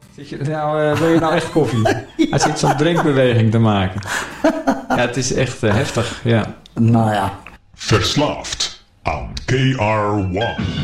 Wil je nou echt koffie? Hij zit zo'n drinkbeweging te maken. Ja, het is echt heftig, ja. Nou ja. Verslaafd aan KR1.